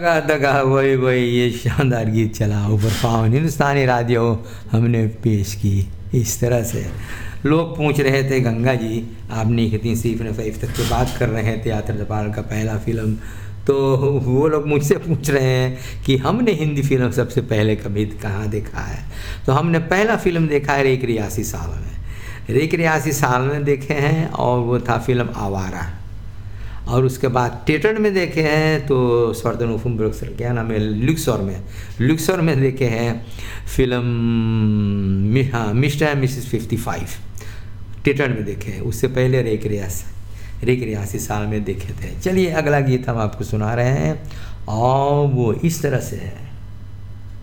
दगा दगा वही वही, ये शानदार गीत चला ऊपर पावन हिंदुस्तानी राधियों हमने पेश की। इस तरह से लोग पूछ रहे थे, गंगा जी आपने कितनी सीफ ने सैफ तक की बात कर रहे थे यात्रा का पहला फिल्म, तो वो लोग मुझसे पूछ रहे हैं कि हमने हिंदी फिल्म सबसे पहले कभी कहाँ देखा है। तो हमने पहला फिल्म देखा है रेक रियासी साल में, रेक रियासी साल में देखे हैं, और वो था फिल्म आवारा। और उसके बाद थिएटर में देखे हैं तो स्वर्धनोफम ब्रोक्सर क्या नाम है, लुक्सोर में देखे हैं फिल्म, हाँ मिस्टर एंड मिसेस 55 थिएटर में देखे हैं। उससे पहले रेक रियासी साल में देखे थे। चलिए अगला गीत हम आपको सुना रहे हैं और वो इस तरह से है।